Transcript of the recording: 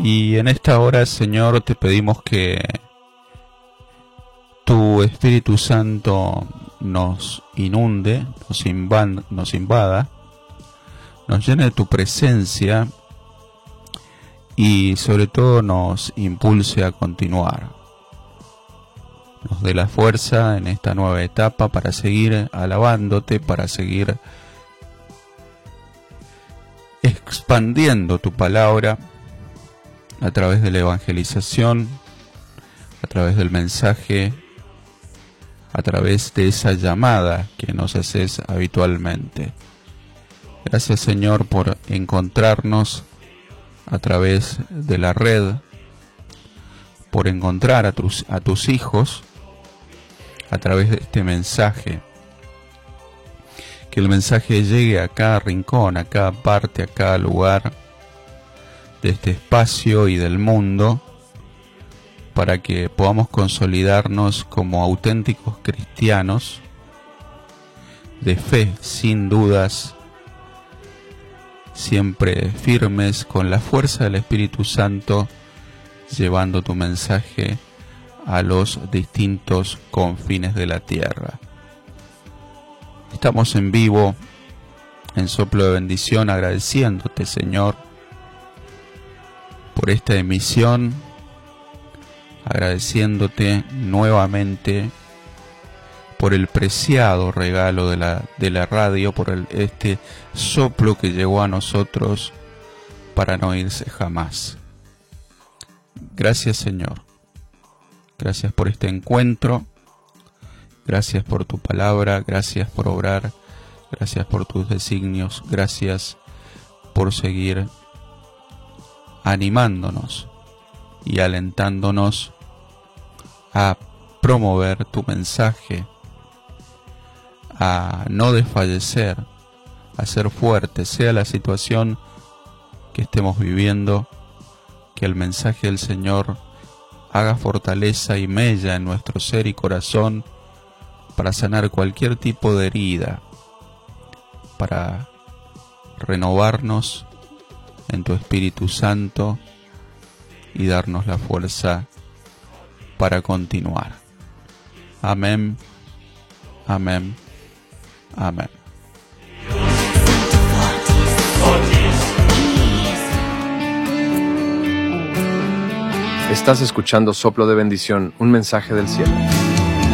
Y en esta hora, Señor, te pedimos que tu Espíritu Santo nos inunde, nos invada, nos llene de tu presencia y sobre todo nos impulse a continuar. Nos dé la fuerza en esta nueva etapa para seguir alabándote, para seguir expandiendo tu palabra a través de la evangelización, a través del mensaje, a través de esa llamada que nos haces habitualmente. Gracias, Señor, por encontrarnos a través de la red, por encontrar a tus hijos a través de este mensaje. Que el mensaje llegue a cada rincón, a cada parte, a cada lugar de este espacio y del mundo, para que podamos consolidarnos como auténticos cristianos de fe, sin dudas, siempre firmes, con la fuerza del Espíritu Santo, llevando tu mensaje a los distintos confines de la tierra. Estamos en vivo, en Soplo de Bendición, agradeciéndote, Señor, por esta emisión, agradeciéndote nuevamente por el preciado regalo de la radio, por este soplo que llegó a nosotros para no irse jamás. Gracias, Señor. Gracias por este encuentro. Gracias por tu palabra. Gracias por obrar. Gracias por tus designios. Gracias por seguir animándonos y alentándonos a promover tu mensaje, a no desfallecer, a ser fuertes, sea la situación que estemos viviendo, que el mensaje del Señor haga fortaleza y mella en nuestro ser y corazón para sanar cualquier tipo de herida, para renovarnos en tu Espíritu Santo y darnos la fuerza para continuar. Amén, amén, amén. Estás escuchando Soplo de Bendición, un mensaje del cielo.